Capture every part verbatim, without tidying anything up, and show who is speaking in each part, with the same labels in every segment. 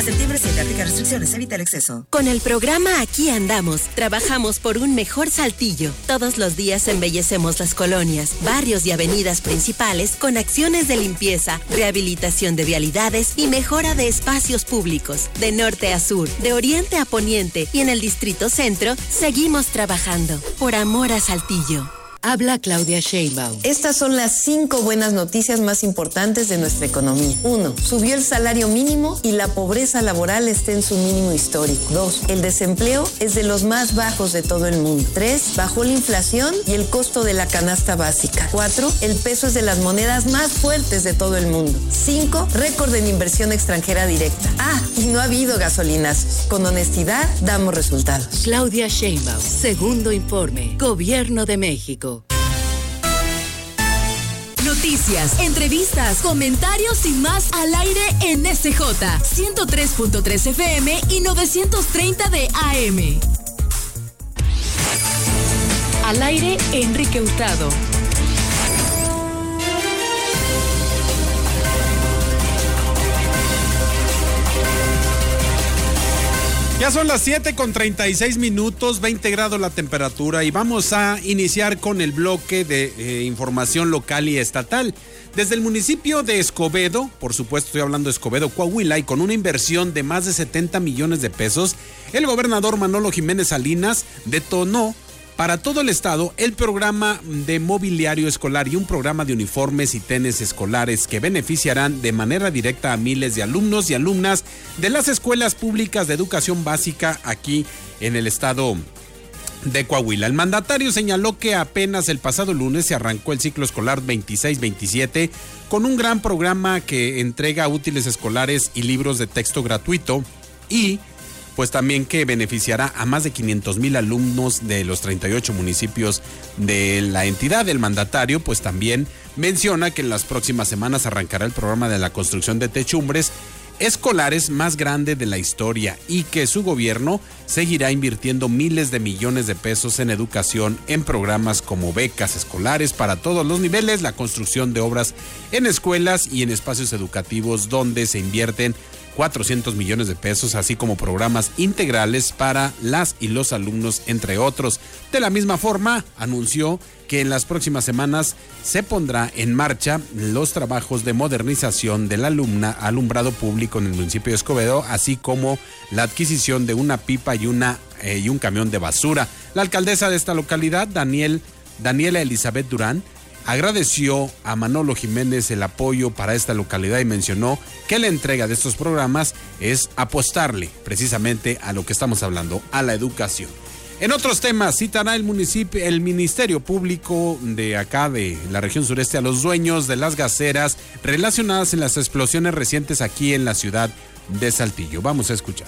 Speaker 1: A septiembre siete, aplica restricciones, evita el exceso.
Speaker 2: Con el programa Aquí Andamos, trabajamos por un mejor Saltillo. Todos los días embellecemos las colonias, barrios y avenidas principales con acciones de limpieza, rehabilitación de vialidades y mejora de espacios públicos. De norte a sur, de oriente a poniente y en el Distrito Centro, seguimos trabajando por amor a Saltillo.
Speaker 3: Habla Claudia Sheinbaum.
Speaker 4: Estas son las cinco buenas noticias más importantes de nuestra economía. Uno, subió el salario mínimo y la pobreza laboral está en su mínimo histórico. Dos, el desempleo es de los más bajos de todo el mundo. Tres, bajó la inflación y el costo de la canasta básica. Cuatro, el peso es de las monedas más fuertes de todo el mundo. Cinco, récord en inversión extranjera directa. Ah, y no ha habido gasolinazos. Con honestidad, damos resultados.
Speaker 3: Claudia Sheinbaum, segundo informe, Gobierno de México.
Speaker 5: Noticias, entrevistas, comentarios y más al aire en S J ciento tres punto tres F M y novecientos treinta de A M.
Speaker 3: Al aire, Enrique Hurtado.
Speaker 6: Ya son las siete con treinta y seis minutos, veinte grados la temperatura y vamos a iniciar con el bloque de eh, información local y estatal. Desde el municipio de Escobedo, por supuesto estoy hablando de Escobedo, Coahuila, y con una inversión de más de setenta millones de pesos, el gobernador Manolo Jiménez Salinas detonó para todo el estado el programa de mobiliario escolar y un programa de uniformes y tenis escolares que beneficiarán de manera directa a miles de alumnos y alumnas de las escuelas públicas de educación básica aquí en el estado de Coahuila. El mandatario señaló que apenas el pasado lunes se arrancó el ciclo escolar veintiséis veintisiete con un gran programa que entrega útiles escolares y libros de texto gratuito y pues también que beneficiará a más de quinientos mil alumnos de los treinta y ocho municipios de la entidad. El mandatario pues también menciona que en las próximas semanas arrancará el programa de la construcción de techumbres escolares más grande de la historia y que su gobierno seguirá invirtiendo miles de millones de pesos en educación en programas como becas escolares para todos los niveles, la construcción de obras en escuelas y en espacios educativos donde se invierten cuatrocientos millones de pesos, así como programas integrales para las y los alumnos, entre otros. De la misma forma, anunció que en las próximas semanas se pondrá en marcha los trabajos de modernización del alumna, alumbrado público en el municipio de Escobedo, así como la adquisición de una pipa y, una, eh, y un camión de basura. La alcaldesa de esta localidad, Daniel, Daniela Elizabeth Durán, agradeció a Manolo Jiménez el apoyo para esta localidad y mencionó que la entrega de estos programas es apostarle precisamente a lo que estamos hablando, a la educación. En otros temas, citará el municipio, el Ministerio Público de acá de la región sureste a los dueños de las gaseras relacionadas en las explosiones recientes aquí en la ciudad de Saltillo. Vamos a escuchar.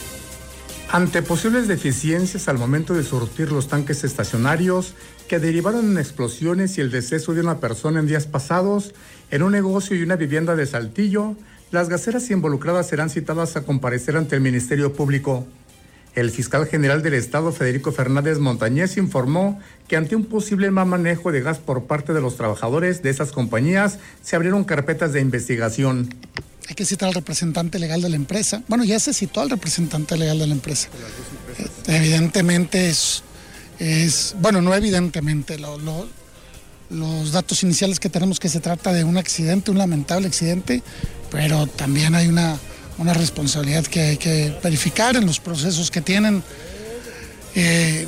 Speaker 7: Ante posibles deficiencias al momento de surtir los tanques estacionarios que derivaron en explosiones y el deceso de una persona en días pasados en un negocio y una vivienda de Saltillo, las gaseras involucradas serán citadas a comparecer ante el Ministerio Público. El fiscal general del Estado, Federico Fernández Montañez, informó que ante un posible mal manejo de gas por parte de los trabajadores de esas compañías, se abrieron carpetas de investigación.
Speaker 8: Hay que citar al representante legal de la empresa. Bueno, ya se citó al representante legal de la empresa. Eh, evidentemente es, es, bueno, no evidentemente, lo, lo, los datos iniciales que tenemos que se trata de un accidente, un lamentable accidente, pero también hay una, una responsabilidad que hay que verificar en los procesos que tienen. Eh,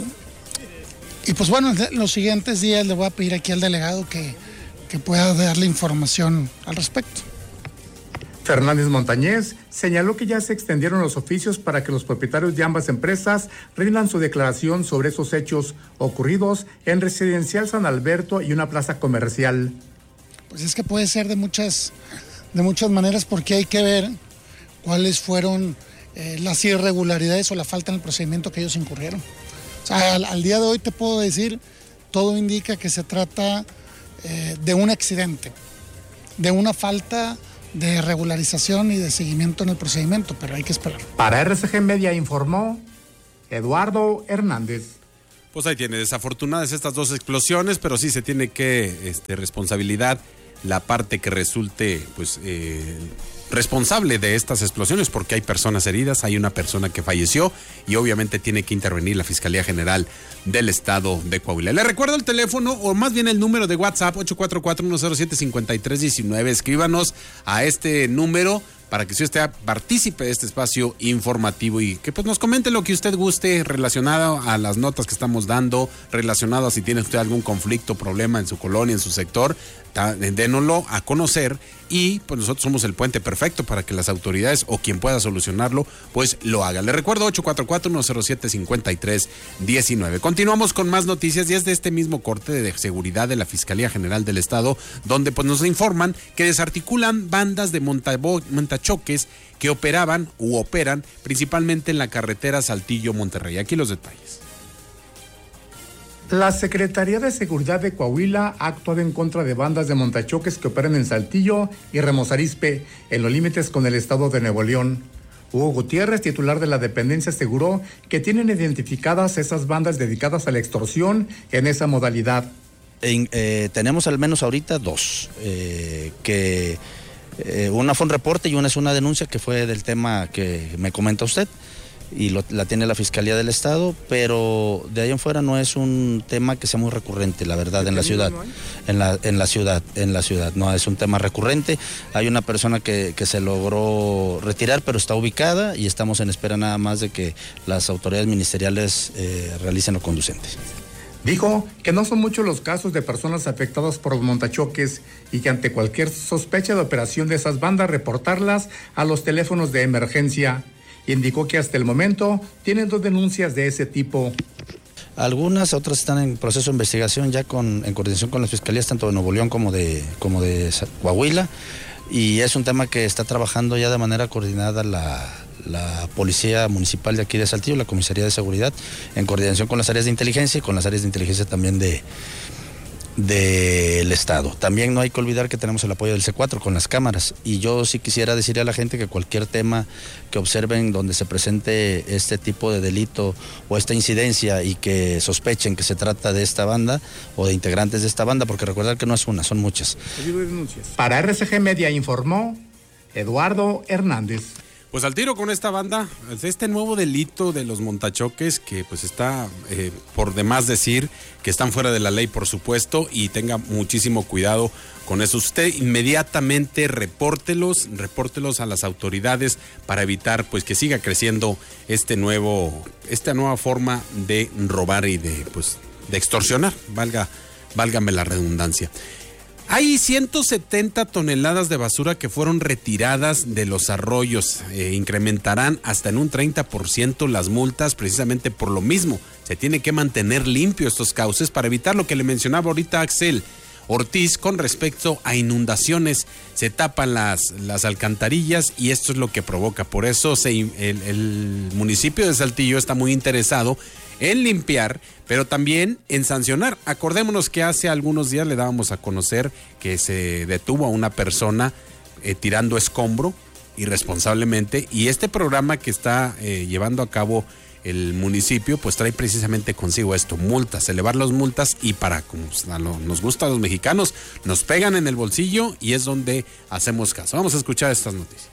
Speaker 8: y pues bueno, en los siguientes días le voy a pedir aquí al delegado que, que pueda darle información al respecto.
Speaker 7: Fernández Montañez señaló que ya se extendieron los oficios para que los propietarios de ambas empresas rindan su declaración sobre esos hechos ocurridos en Residencial San Alberto y una plaza comercial.
Speaker 8: Pues es que puede ser de muchas, de muchas maneras porque hay que ver cuáles fueron eh, las irregularidades o la falta en el procedimiento que ellos incurrieron. O sea, al, al día de hoy te puedo decir, todo indica que se trata eh, de un accidente, de una falta de regularización y de seguimiento en el procedimiento, pero hay que esperar.
Speaker 7: Para R C G Media informó Eduardo Hernández.
Speaker 6: Pues ahí tiene, desafortunadas estas dos explosiones, pero sí se tiene que este, responsabilidad la parte que resulte pues eh, responsable de estas explosiones, porque hay personas heridas, hay una persona que falleció y obviamente tiene que intervenir la Fiscalía General del Estado de Coahuila. Le recuerdo el teléfono, o más bien el número de WhatsApp, ocho cuatro cuatro, uno cero siete, cinco tres uno nueve. Escríbanos a este número para que si usted participe de este espacio informativo y que pues nos comente lo que usted guste relacionado a las notas que estamos dando, relacionado a si tiene usted algún conflicto, problema en su colonia, en su sector, dénoslo a conocer y pues nosotros somos el puente perfecto para que las autoridades o quien pueda solucionarlo pues lo haga. Le recuerdo ocho cuatro cuatro, uno cero siete, cinco tres uno nueve. Continuamos con más noticias y es de este mismo corte de seguridad de la Fiscalía General del Estado, donde pues nos informan que desarticulan bandas de montabo- montachoques que operaban u operan principalmente en la carretera Saltillo-Monterrey. Aquí los detalles.
Speaker 7: La Secretaría de Seguridad de Coahuila ha actuado en contra de bandas de montachoques que operan en Saltillo y Ramos Arizpe, en los límites con el estado de Nuevo León. Hugo Gutiérrez, titular de la dependencia, aseguró que tienen identificadas esas bandas dedicadas a la extorsión en esa modalidad.
Speaker 9: En, eh, tenemos al menos ahorita dos, eh, que eh, una fue un reporte y una es una denuncia que fue del tema que me comenta usted. Y lo, la tiene la Fiscalía del Estado, pero de ahí en fuera no es un tema que sea muy recurrente, la verdad, en la ciudad. No en la en la ciudad, en la ciudad, no es un tema recurrente. Hay una persona que, que se logró retirar, pero está ubicada y estamos en espera nada más de que las autoridades ministeriales eh, realicen lo conducente.
Speaker 7: Dijo que no son muchos los casos de personas afectadas por montachoques y que ante cualquier sospecha de operación de esas bandas, reportarlas a los teléfonos de emergencia. Indicó que hasta el momento tienen dos denuncias de ese tipo.
Speaker 9: Algunas, otras están en proceso de investigación ya con, en coordinación con las fiscalías tanto de Nuevo León como de, como de Coahuila, y es un tema que está trabajando ya de manera coordinada la, la Policía Municipal de aquí de Saltillo, la Comisaría de Seguridad, en coordinación con las áreas de inteligencia y con las áreas de inteligencia también de del Estado. También no hay que olvidar que tenemos el apoyo del C cuatro con las cámaras, y yo sí quisiera decirle a la gente que cualquier tema que observen donde se presente este tipo de delito o esta incidencia y que sospechen que se trata de esta banda o de integrantes de esta banda, porque recordar que no es una, son muchas.
Speaker 7: Para R C G Media informó Eduardo Hernández.
Speaker 6: Pues al tiro con esta banda, este nuevo delito de los montachoques que pues está eh, por demás decir que están fuera de la ley, por supuesto, y tenga muchísimo cuidado con eso. Usted inmediatamente repórtelos, repórtelos a las autoridades para evitar pues que siga creciendo este nuevo, esta nueva forma de robar y de pues de extorsionar, valga, válgame la redundancia. Hay ciento setenta toneladas de basura que fueron retiradas de los arroyos. Eh, incrementarán hasta en un treinta por ciento las multas precisamente por lo mismo. Se tiene que mantener limpio estos cauces para evitar lo que le mencionaba ahorita Axel Ortiz con respecto a inundaciones. Se tapan las, las alcantarillas y esto es lo que provoca. Por eso se, el, el municipio de Saltillo está muy interesado en limpiar, pero también en sancionar. Acordémonos que hace algunos días le dábamos a conocer que se detuvo a una persona eh, tirando escombro irresponsablemente, y este programa que está eh, llevando a cabo el municipio pues trae precisamente consigo esto, multas, elevar las multas, y para como nos gusta a los mexicanos, nos pegan en el bolsillo y es donde hacemos caso. Vamos a escuchar estas noticias.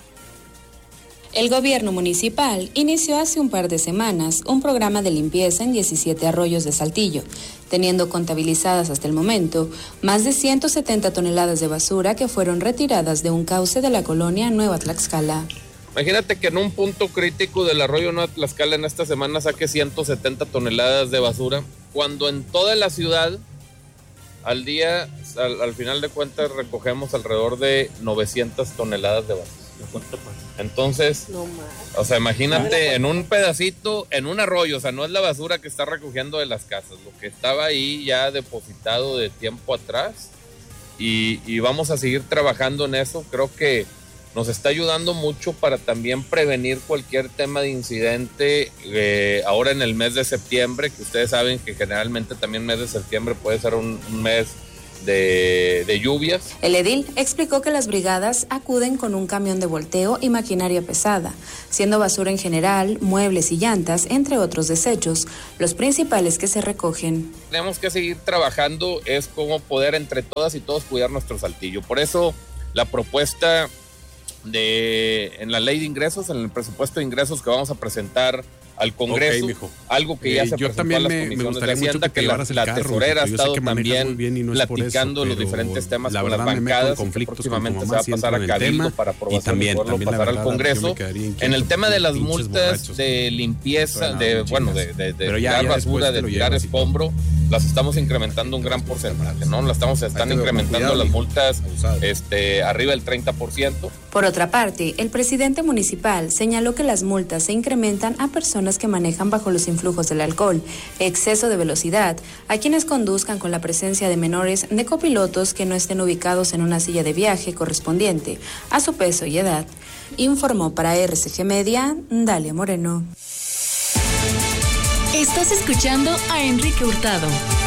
Speaker 10: El gobierno municipal inició hace un par de semanas un programa de limpieza en diecisiete arroyos de Saltillo, teniendo contabilizadas hasta el momento más de ciento setenta toneladas de basura que fueron retiradas de un cauce de la colonia Nueva Tlaxcala.
Speaker 11: Imagínate que en un punto crítico del arroyo Nueva Tlaxcala en esta semana saque ciento setenta toneladas de basura, cuando en toda la ciudad al día, al, al final de cuentas, recogemos alrededor de novecientas toneladas de basura. Entonces, no más. O sea, imagínate en un pedacito, en un arroyo, o sea, no es la basura que está recogiendo de las casas, lo que estaba ahí ya depositado de tiempo atrás, y, y vamos a seguir trabajando en eso. Creo que nos está ayudando mucho para también prevenir cualquier tema de incidente eh, ahora en el mes de septiembre, que ustedes saben que generalmente también el mes de septiembre puede ser un, un mes De, de lluvias.
Speaker 10: El edil explicó que las brigadas acuden con un camión de volteo y maquinaria pesada, siendo basura en general, muebles y llantas, entre otros desechos, los principales que se recogen.
Speaker 11: Tenemos que seguir trabajando, es cómo poder entre todas y todos cuidar nuestro Saltillo. Por eso la propuesta de en la ley de ingresos, en el presupuesto de ingresos que vamos a presentar al Congreso, okay, algo que ya eh, se
Speaker 6: yo
Speaker 11: presentó a las
Speaker 6: me,
Speaker 11: comisiones
Speaker 6: me
Speaker 11: de Hacienda, que, que la, la carro, tesorera ha estado también no platicando eso, los diferentes temas con las bancadas, que próximamente se va a pasar a Cabildo para aprobación y, también, y poderlo también pasar al Congreso. En el tema de las multas de limpieza, de bueno, de, de, de tirar basura, de tirar escombro, las estamos incrementando un gran porcentaje, ¿no? Las estamos, están incrementando las multas este, arriba del treinta por ciento.
Speaker 10: Por otra parte, el presidente municipal señaló que las multas se incrementan a personas que manejan bajo los influjos del alcohol, exceso de velocidad, a quienes conduzcan con la presencia de menores de copilotos que no estén ubicados en una silla de viaje correspondiente a su peso y edad. Informó para R C G Media, Dalia Moreno.
Speaker 5: Estás escuchando a Enrique Hurtado.